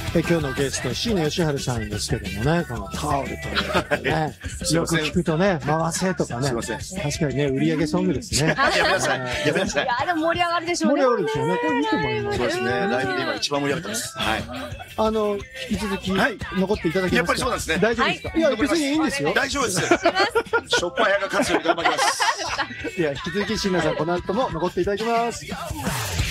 今日のゲスト、椎名義治さんですけどもね、このタオルというね、よく聞くとね、回せとかね、確かにね、売り上げソングですね。 やめなさい。やめなさい。 いや、でも盛り上がるでしょうね。 盛り上がるですよね。これいいと思います。 そうですね。ライブで今一番盛り上がってます。はい。 引き続き、残っていただけますか？ やっぱりそうなんですね。 大丈夫ですか？いや、別にいいんですよ。 大丈夫です。しょっぱい派が勝つように頑張ります。 いや、引き続き椎名さん、この後も残っていただきます。